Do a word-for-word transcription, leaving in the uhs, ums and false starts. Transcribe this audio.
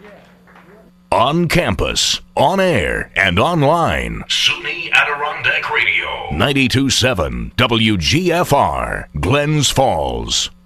On campus, on air, and online. SUNY Adirondack Radio. ninety-two point seven W G F R, Glens Falls.